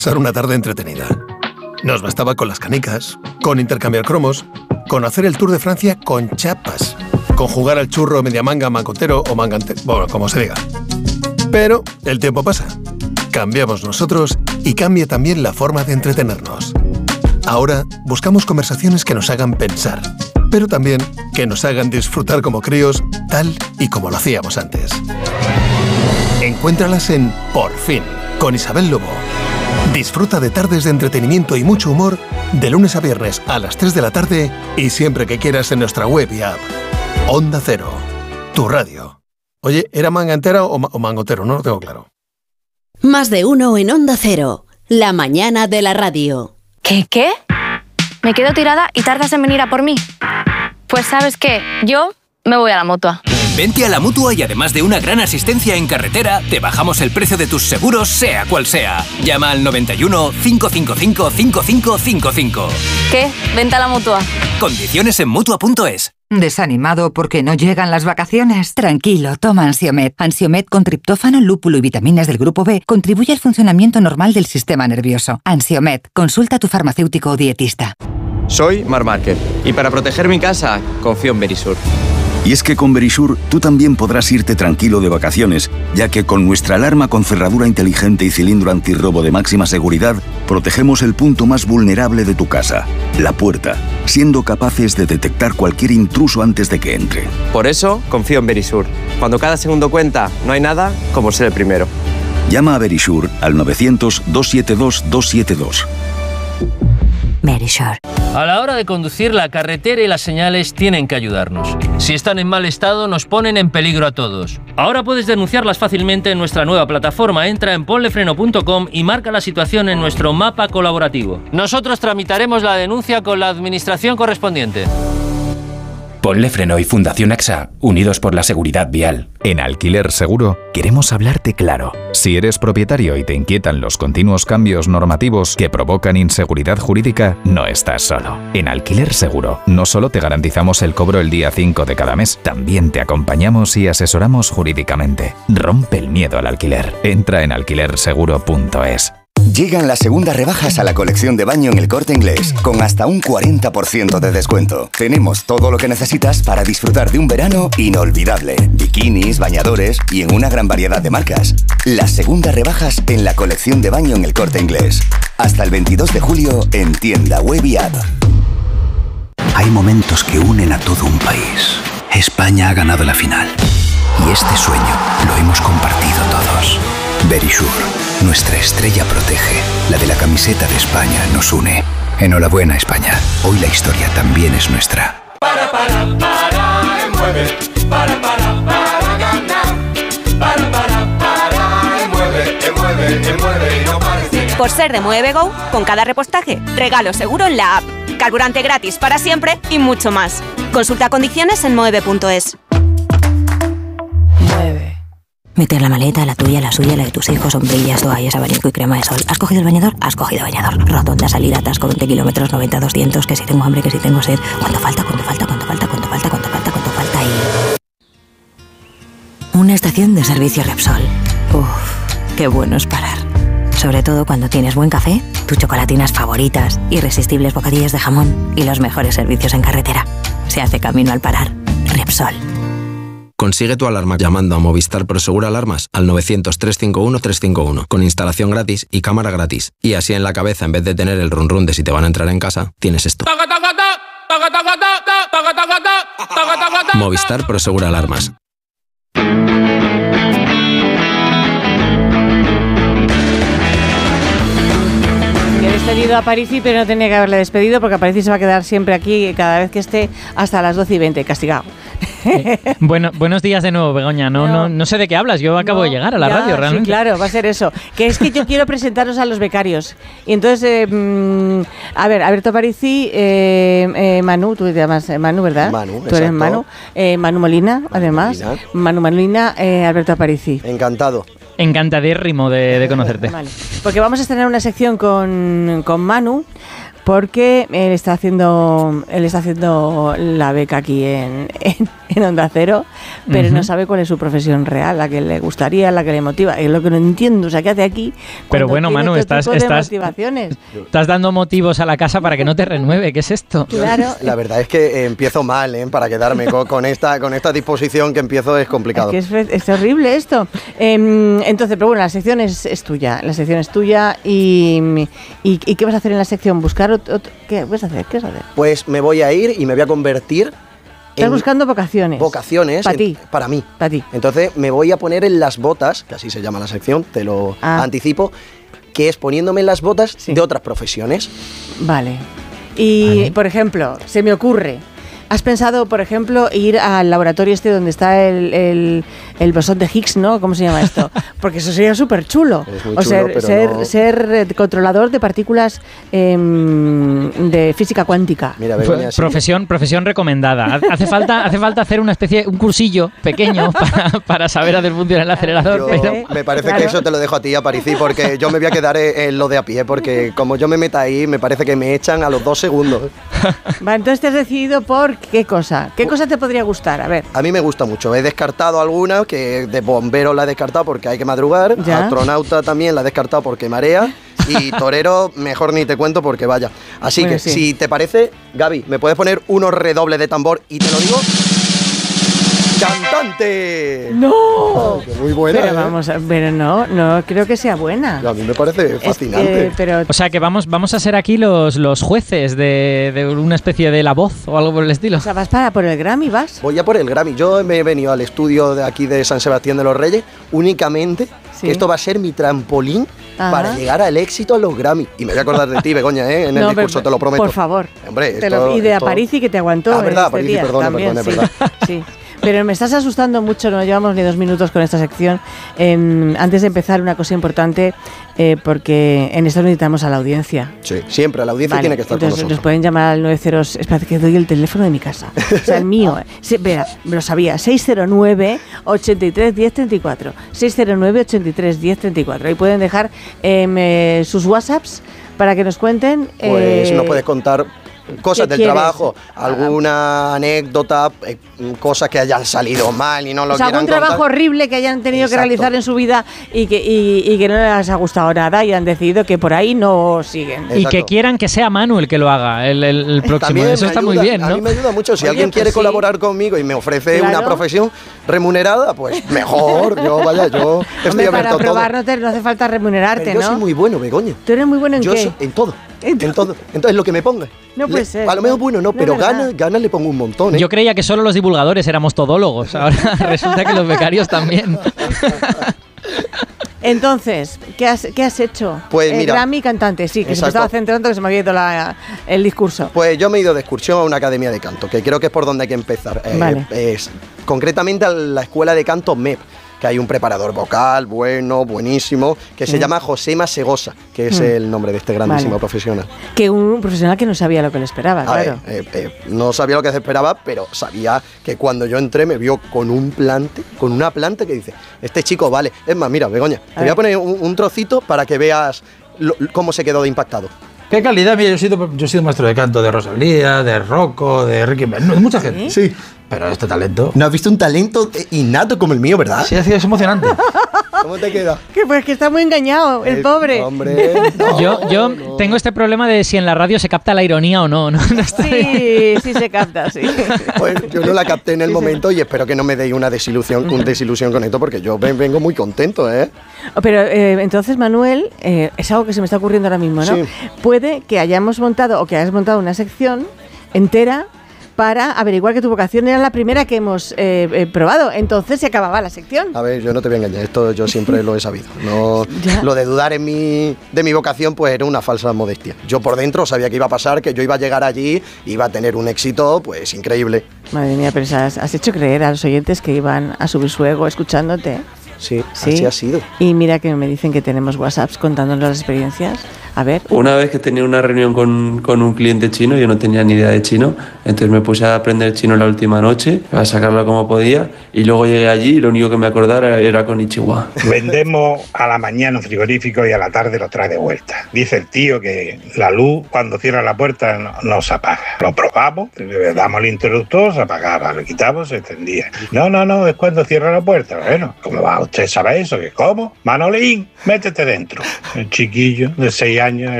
Pasar una tarde entretenida. Nos bastaba con las canicas, con intercambiar cromos, con hacer el Tour de Francia con chapas, con jugar al churro media manga, mangotero o mangante, bueno, como se diga. Pero el tiempo pasa. Cambiamos nosotros y cambia también la forma de entretenernos. Ahora buscamos conversaciones que nos hagan pensar, pero también que nos hagan disfrutar como críos, tal y como lo hacíamos antes. Encuéntralas en Por Fin, con Isabel Lobo. Disfruta de tardes de entretenimiento y mucho humor de lunes a viernes a las 3 de la tarde y siempre que quieras en nuestra web y app. Onda Cero, tu radio. Oye, ¿era manga entera o mangotero? No lo tengo claro. Más de uno en Onda Cero, la mañana de la radio. ¿Qué? ¿Me quedo tirada y tardas en venir a por mí? Pues ¿sabes qué? Yo me voy a la Mutua. Vente a la Mutua y además de una gran asistencia en carretera, te bajamos el precio de tus seguros, sea cual sea. Llama al 91 555 5555. ¿Qué? Vente a la Mutua. Condiciones en Mutua.es. ¿Desanimado porque no llegan las vacaciones? Tranquilo, toma Ansiomed. Ansiomed con triptófano, lúpulo y vitaminas del grupo B contribuye al funcionamiento normal del sistema nervioso. Ansiomed, consulta a tu farmacéutico o dietista. Soy Marc Márquez y para proteger mi casa confío en Verisur. Y es que con Verisur tú también podrás irte tranquilo de vacaciones, ya que con nuestra alarma con cerradura inteligente y cilindro antirrobo de máxima seguridad, protegemos el punto más vulnerable de tu casa, la puerta, siendo capaces de detectar cualquier intruso antes de que entre. Por eso confío en Verisur. Cuando cada segundo cuenta, no hay nada como ser el primero. Llama a Verisur al 900-272-272. Verisur. A la hora de conducir, la carretera y las señales tienen que ayudarnos. Si están en mal estado, nos ponen en peligro a todos. Ahora puedes denunciarlas fácilmente en nuestra nueva plataforma. Entra en ponlefreno.com y marca la situación en nuestro mapa colaborativo. Nosotros tramitaremos la denuncia con la administración correspondiente. Ponle Freno y Fundación AXA, unidos por la seguridad vial. En Alquiler Seguro queremos hablarte claro. Si eres propietario y te inquietan los continuos cambios normativos que provocan inseguridad jurídica, no estás solo. En Alquiler Seguro no solo te garantizamos el cobro el día 5 de cada mes, también te acompañamos y asesoramos jurídicamente. Rompe el miedo al alquiler. Entra en alquilerseguro.es. Llegan las segundas rebajas a la colección de baño en El Corte Inglés, con hasta un 40% de descuento. Tenemos todo lo que necesitas para disfrutar de un verano inolvidable. Bikinis, bañadores y en una gran variedad de marcas. Las segundas rebajas en la colección de baño en El Corte Inglés. Hasta el 22 de julio en tienda web y app. Hay momentos que unen a todo un país. España ha ganado la final. Y este sueño lo hemos compartido todos. Verisur, nuestra estrella protege. La de la camiseta de España nos une. Enhorabuena, España. Hoy la historia también es nuestra. Para, mueve. Para ganar. Para, mueve y no pares de ganar. Por ser de Mueve Go, con cada repostaje, regalo seguro en la app. Carburante gratis para siempre y mucho más. Consulta condiciones en mueve.es. Mueve. Meter la maleta, la tuya, la suya, la de tus hijos, sombrillas, toallas, abanico y crema de sol. ¿Has cogido el bañador? Has cogido bañador. Rotonda, salida, atasco, 20 kilómetros, 90, 200, que si tengo hambre, que si tengo sed. ¿Cuánto falta y...? Una estación de servicio Repsol. Uf, qué bueno es parar. Sobre todo cuando tienes buen café, tus chocolatinas favoritas, irresistibles bocadillos de jamón y los mejores servicios en carretera. Se hace camino al parar. Repsol. Consigue tu alarma llamando a Movistar Prosegur Alarmas al 900-351-351 con instalación gratis y cámara gratis. Y así en la cabeza, en vez de tener el run run de si te van a entrar en casa, tienes esto. Movistar Prosegur Alarmas. He despedido a Parisi, pero no tenía que haberle despedido porque Parisi se va a quedar siempre aquí cada vez que esté hasta las 12:20, castigado. Bueno, buenos días de nuevo, Begoña. No sé de qué hablas, yo acabo de llegar a la radio, realmente. Sí, claro, va a ser eso. Que es que yo quiero presentaros a los becarios. Y entonces, a ver, Alberto Parisi, Manu, tú te llamas Manu, ¿verdad? Manu, tú eres Manu. Manu Molina, además. Manu Molina, Alberto Parisi. Encantado. Encantadérrimo de conocerte. Vale. Porque vamos a estrenar una sección con Manu porque él está haciendo la beca aquí en Onda Cero, pero no sabe cuál es su profesión real, la que le gustaría, la que le motiva. Es lo que no entiendo, o sea, ¿qué hace aquí? Pero bueno, Manu, estás dando motivos a la casa para que no te renueve. ¿Qué es esto? Claro. La verdad es que empiezo mal, para quedarme con esta disposición que empiezo es complicado. Es horrible esto. Entonces, pero bueno, la sección es tuya. La sección es tuya y ¿qué vas a hacer en la sección? ¿Buscar ¿Qué vas a hacer? Pues me voy a ir y me voy a convertir. Estás buscando vocaciones. Vocaciones. Para ti. Para mí. Para ti. Entonces me voy a poner en las botas, que así se llama la sección, te lo anticipo, que es poniéndome en las botas de otras profesiones. Vale. Por ejemplo, se me ocurre, ¿has pensado, por ejemplo, ir al laboratorio donde está el bosón de Higgs, ¿no? ¿Cómo se llama esto? Porque eso sería súper chulo. O ser controlador de partículas de física cuántica. Mira, Begoña, profesión recomendada. Hace falta hacer un cursillo pequeño para saber hacer funcionar el acelerador. Me parece que eso te lo dejo a ti, Aparici, porque yo me voy a quedar en lo de a pie, porque como yo me meta ahí, me parece que me echan a los 2 segundos. Vale, entonces te has decidido por ¿qué cosa? ¿Qué cosa te podría gustar? A ver. A mí me gusta mucho. He descartado alguna, que de bombero la he descartado porque hay que madrugar. ¿Ya? Astronauta también la he descartado porque marea. Y torero, mejor ni te cuento porque vaya. Así que, si te parece, Gaby, ¿me puedes poner unos redobles de tambor? Y te lo digo... ¡Cantante! ¡No! Ay, muy buena. Pero vamos a ver, no creo que sea buena. A mí me parece fascinante. O sea que vamos a ser aquí los jueces de una especie de La Voz o algo por el estilo. O sea, ¿vas por el Grammy, vas? Voy a por el Grammy. Yo me he venido al estudio de aquí de San Sebastián de los Reyes únicamente, que esto va a ser mi trampolín para llegar al éxito a los Grammy. Y me voy a acordar de ti, Begoña, en el discurso, te lo prometo. Por favor. Hombre, y de Aparici, que te aguantó. verdad, Aparici, perdón. Sí. Pero me estás asustando mucho, no llevamos ni 2 minutos con esta sección. Antes de empezar, una cosa importante, porque en esto necesitamos a la audiencia. Sí, siempre, la audiencia tiene que estar con nosotros. Nos pueden llamar al 90... Espérate que doy el teléfono de mi casa. O sea, el mío. Mira, lo sabía. 609 83 10 34. 609 83 10 34. Ahí pueden dejar sus WhatsApps para que nos cuenten. Pues nos puedes contar cosas del trabajo, alguna anécdota, cosas que hayan salido mal y no lo quieran contar. Algún trabajo horrible que hayan tenido que realizar en su vida y que no les ha gustado nada y han decidido que por ahí no siguen. Y que quieran que sea Manu el que lo haga el próximo. También eso está muy bien, ¿no? A mí me ayuda mucho. Si alguien quiere colaborar conmigo y me ofrece una profesión remunerada, pues mejor. Yo estoy abierto para probar no hace falta remunerarte, pero yo soy muy bueno, Begoña. ¿Tú eres muy bueno en qué? En todo. En todo. Entonces, lo que me ponga. No puede ser. A lo mejor bueno, no, pero ganas le pongo un montón. Yo creía que solo los divulgadores éramos todólogos. Ahora resulta que los becarios también. Entonces, ¿qué has hecho? Pues mira, Grammy cantante, sí, que se me estaba centrando, que se me había ido el discurso. Pues yo me he ido de excursión a una academia de canto, que creo que es por donde hay que empezar. Vale. Concretamente a la escuela de canto MEP, que hay un preparador vocal buenísimo, que se llama Josema Segosa, que es el nombre de este grandísimo profesional. Que un profesional que no sabía lo que le esperaba, claro. No sabía lo que se esperaba, pero sabía que cuando yo entré me vio con una planta que dice, este chico vale. Es más, mira, Begoña, te voy a poner un trocito para que veas cómo se quedó de impactado. ¿Qué calidad? Mira, yo he sido maestro de canto de Rosalía, de Rocco, de Ricky Martin, de mucha gente. Sí. Pero este talento... ¿No has visto un talento innato como el mío, verdad? Sí, es emocionante. ¿Cómo te queda? Que está muy engañado, el pobre. Hombre, yo tengo este problema de si en la radio se capta la ironía o no. Sí se capta, sí. Pues yo no la capté en el momento y espero que no me deis una desilusión con esto, porque yo vengo muy contento, ¿eh? Pero entonces, Manuel, es algo que se me está ocurriendo ahora mismo, ¿no? Sí. Puede que hayas montado una sección entera para averiguar que tu vocación era la primera que hemos probado. Entonces se acababa la sección. A ver, yo no te voy a engañar, esto yo siempre lo he sabido. No, lo de dudar de mi vocación pues era una falsa modestia. Yo por dentro sabía que iba a pasar, que yo iba a llegar allí, iba a tener un éxito pues increíble. Madre mía, pero has hecho creer a los oyentes que iban a subir su ego escuchándote. Sí, así ha sido. Y mira que me dicen que tenemos WhatsApps contándonos las experiencias. A ver. Una vez que tenía una reunión con un cliente chino, yo no tenía ni idea de chino, entonces me puse a aprender chino la última noche, a sacarlo como podía, y luego llegué allí y lo único que me acordaba era con Ichiwa. Vendemos a la mañana un frigorífico y a la tarde lo trae de vuelta. Dice el tío que la luz cuando cierra la puerta no se apaga. Lo probamos, le damos el interruptor, se apagaba, lo quitamos, se encendía. No, es cuando cierra la puerta. Bueno, ¿cómo va usted sabe eso? ¿Qué cómo? Manolín, métete dentro. El chiquillo de 6 años,